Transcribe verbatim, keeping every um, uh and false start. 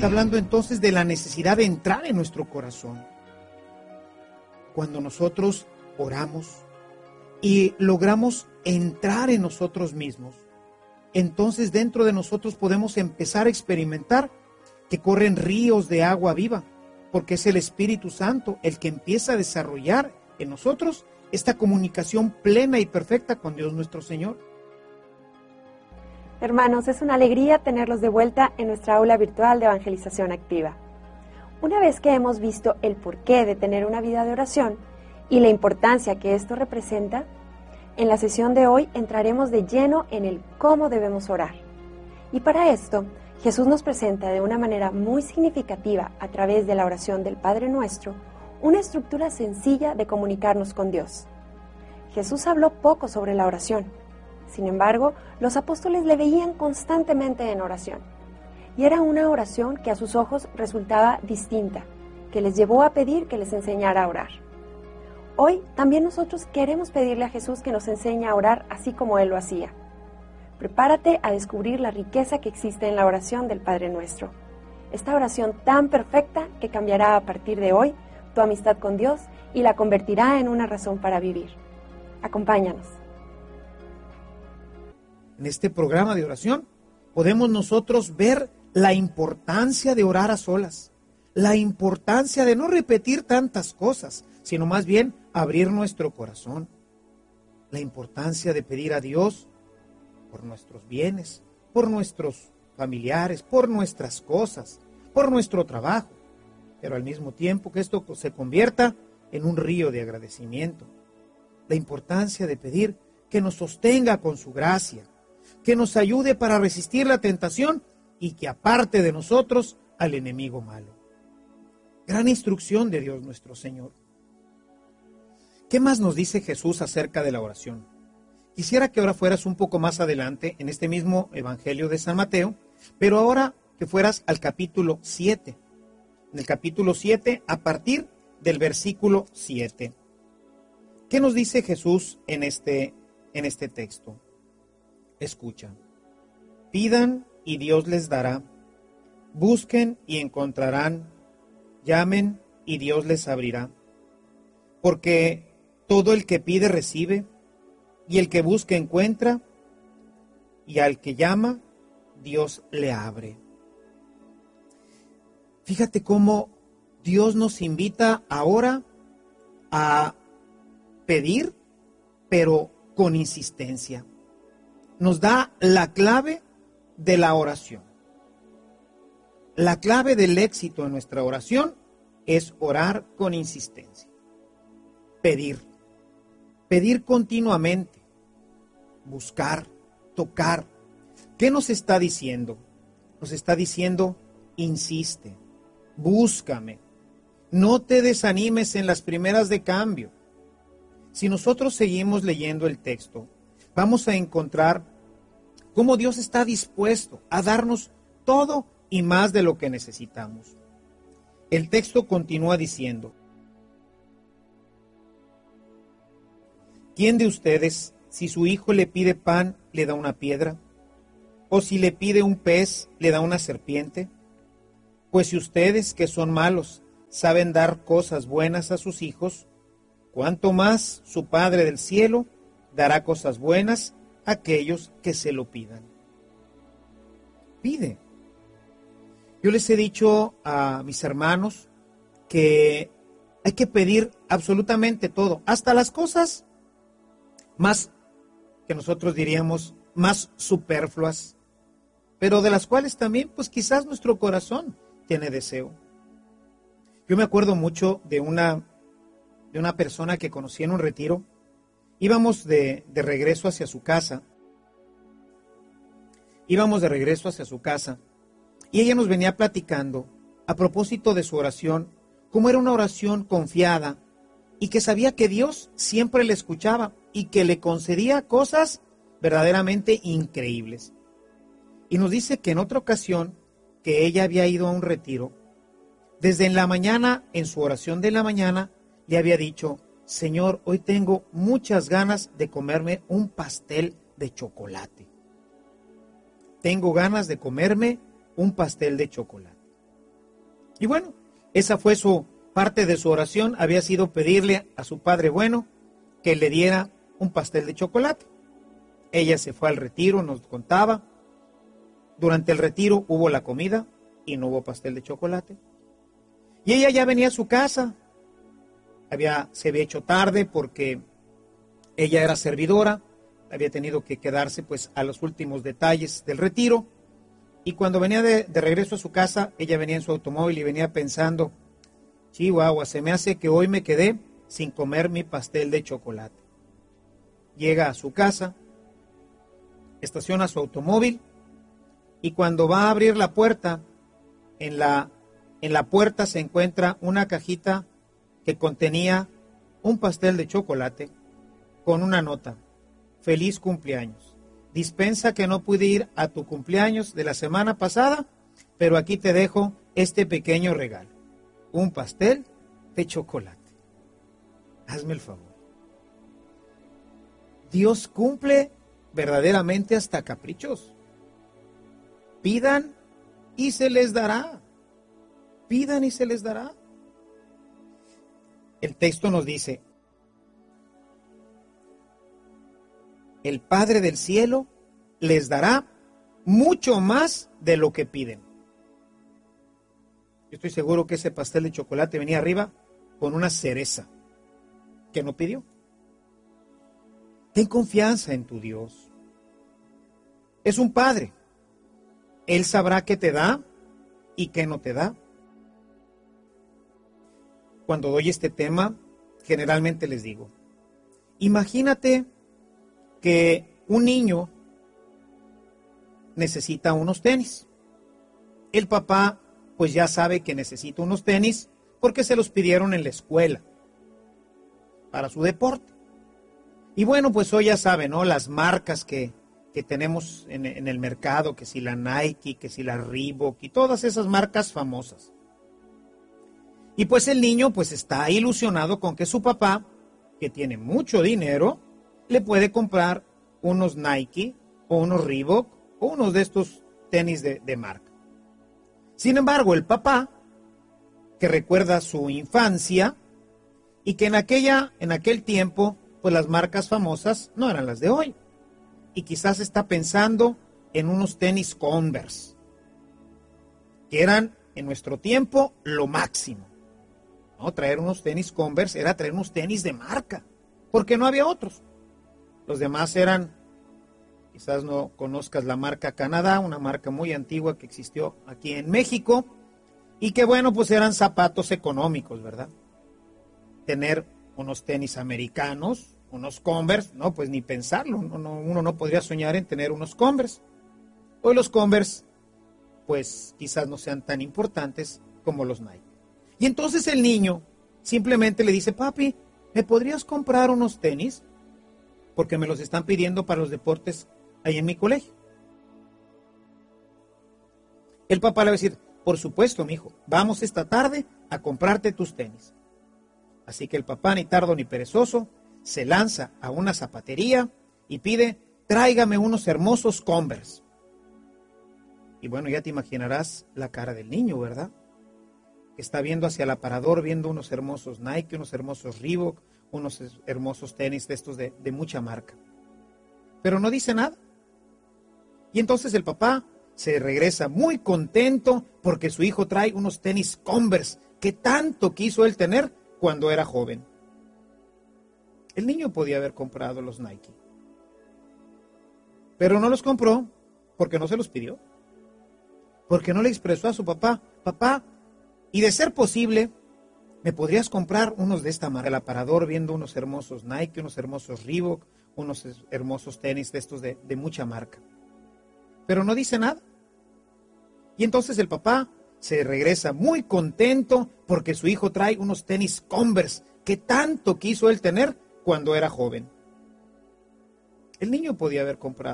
está hablando entonces de la necesidad de entrar en nuestro corazón. Cuando nosotros oramos y logramos entrar en nosotros mismos, entonces dentro de nosotros podemos empezar a experimentar que corren ríos de agua viva, porque es el Espíritu Santo el que empieza a desarrollar en nosotros esta comunicación plena y perfecta con Dios nuestro Señor. Hermanos, es una alegría tenerlos de vuelta en nuestra aula virtual de evangelización activa. Una vez que hemos visto el porqué de tener una vida de oración y la importancia que esto representa, en la sesión de hoy entraremos de lleno en el cómo debemos orar. Y para esto, Jesús nos presenta de una manera muy significativa a través de la oración del Padre Nuestro, una estructura sencilla de comunicarnos con Dios. Jesús habló poco sobre la oración. Sin embargo, los apóstoles le veían constantemente en oración. Y era una oración que a sus ojos resultaba distinta, que les llevó a pedir que les enseñara a orar. Hoy también nosotros queremos pedirle a Jesús que nos enseñe a orar así como Él lo hacía. Prepárate a descubrir la riqueza que existe en la oración del Padre Nuestro. Esta oración tan perfecta que cambiará a partir de hoy tu amistad con Dios y la convertirá en una razón para vivir. Acompáñanos. En este programa de oración podemos nosotros ver la importancia de orar a solas, la importancia de no repetir tantas cosas, sino más bien abrir nuestro corazón, la importancia de pedir a Dios por nuestros bienes, por nuestros familiares, por nuestras cosas, por nuestro trabajo, pero al mismo tiempo que esto se convierta en un río de agradecimiento, la importancia de pedir que nos sostenga con su gracia, que nos ayude para resistir la tentación y que aparte de nosotros al enemigo malo. Gran instrucción de Dios nuestro Señor. ¿Qué más nos dice Jesús acerca de la oración? Quisiera que ahora fueras un poco más adelante en este mismo Evangelio de San Mateo, pero ahora que fueras al capítulo siete. En el capítulo siete, a partir del versículo siete. ¿Qué nos dice Jesús en este, en este texto? Escucha. Pidan y Dios les dará. Busquen y encontrarán. Llamen y Dios les abrirá. Porque todo el que pide recibe, y el que busca encuentra, y al que llama, Dios le abre. Fíjate cómo Dios nos invita ahora a pedir, pero con insistencia. Nos da la clave de la oración. La clave del éxito en nuestra oración es orar con insistencia. Pedir. Pedir continuamente. Buscar, tocar. ¿Qué nos está diciendo? Nos está diciendo, insiste, búscame. No te desanimes en las primeras de cambio. Si nosotros seguimos leyendo el texto, vamos a encontrar cómo Dios está dispuesto a darnos todo y más de lo que necesitamos. El texto continúa diciendo, ¿quién de ustedes, si su hijo le pide pan, le da una piedra? ¿O si le pide un pez, le da una serpiente? Pues si ustedes, que son malos, saben dar cosas buenas a sus hijos, ¿cuánto más su Padre del cielo dará cosas buenas a aquellos que se lo pidan? Pide. Yo les he dicho a mis hermanos que hay que pedir absolutamente todo, hasta las cosas más, que nosotros diríamos, más superfluas, pero de las cuales también, pues quizás nuestro corazón tiene deseo. Yo me acuerdo mucho de una, de una persona que conocí en un retiro. Íbamos de, de regreso hacia su casa, íbamos de regreso hacia su casa, y ella nos venía platicando, a propósito de su oración, cómo era una oración confiada, y que sabía que Dios siempre le escuchaba, y que le concedía cosas verdaderamente increíbles. Y nos dice que en otra ocasión, que ella había ido a un retiro, desde en la mañana, en su oración de la mañana, le había dicho, Señor, hoy tengo muchas ganas de comerme un pastel de chocolate. Tengo ganas de comerme un pastel de chocolate. Y bueno, esa fue su parte de su oración, había sido pedirle a su Padre bueno que le diera un pastel de chocolate. Ella se fue al retiro, nos contaba. Durante el retiro hubo la comida y no hubo pastel de chocolate. Y ella ya venía a su casa. Había, se había hecho tarde porque ella era servidora, había tenido que quedarse pues a los últimos detalles del retiro. Y cuando venía de, de regreso a su casa, ella venía en su automóvil y venía pensando, chihuahua, se me hace que hoy me quedé sin comer mi pastel de chocolate. Llega a su casa, estaciona su automóvil y cuando va a abrir la puerta, en la, en la puerta se encuentra una cajita que contenía un pastel de chocolate con una nota, feliz cumpleaños. Dispensa que no pude ir a tu cumpleaños de la semana pasada, pero aquí te dejo este pequeño regalo, un pastel de chocolate. Hazme el favor. Dios cumple verdaderamente hasta caprichos. Pidan y se les dará. Pidan y se les dará. El texto nos dice, el Padre del cielo les dará mucho más de lo que piden. Yo estoy seguro que ese pastel de chocolate venía arriba con una cereza que no pidió. Ten confianza en tu Dios. Es un Padre. Él sabrá qué te da y qué no te da. Cuando doy este tema, generalmente les digo, imagínate que un niño necesita unos tenis. El papá pues ya sabe que necesita unos tenis porque se los pidieron en la escuela para su deporte. Y bueno, pues hoy ya sabe, ¿no? Las marcas que, que tenemos en, en el mercado, que si la Nike, que si la Reebok y todas esas marcas famosas. Y pues el niño pues está ilusionado con que su papá, que tiene mucho dinero, le puede comprar unos Nike o unos Reebok o unos de estos tenis de, de marca. Sin embargo, el papá, que recuerda su infancia y que en, aquella, en aquel tiempo, pues las marcas famosas no eran las de hoy. Y quizás está pensando en unos tenis Converse, que eran en nuestro tiempo lo máximo. ¿No? Traer unos tenis Converse era traer unos tenis de marca, porque no había otros. Los demás eran, quizás no conozcas la marca Canadá, una marca muy antigua que existió aquí en México, y que bueno, pues eran zapatos económicos, ¿verdad? Tener unos tenis americanos, unos Converse, no, pues ni pensarlo, no, no, uno no podría soñar en tener unos Converse. Hoy los Converse, pues quizás no sean tan importantes como los Nike. Y entonces el niño simplemente le dice, papi, ¿me podrías comprar unos tenis? Porque me los están pidiendo para los deportes ahí en mi colegio. El papá le va a decir, por supuesto, mijo, vamos esta tarde a comprarte tus tenis. Así que el papá, ni tardo ni perezoso, se lanza a una zapatería y pide, tráigame unos hermosos Converse. Y bueno, ya te imaginarás la cara del niño, ¿verdad? Que está viendo hacia el aparador, viendo unos hermosos Nike, unos hermosos Reebok, unos hermosos tenis de estos de, de mucha marca. Pero no dice nada. Y entonces el papá se regresa muy contento porque su hijo trae unos tenis Converse que tanto quiso él tener cuando era joven. El niño podía haber comprado los Nike, pero no los compró porque no se los pidió. Porque no le expresó a su papá, papá, y de ser posible, ¿me podrías comprar unos de esta marca? El aparador viendo unos hermosos Nike, unos hermosos Reebok, unos hermosos tenis de estos de, de mucha marca. Pero no dice nada. Y entonces el papá se regresa muy contento porque su hijo trae unos tenis Converse que tanto quiso él tener cuando era joven. El niño podía haber comprado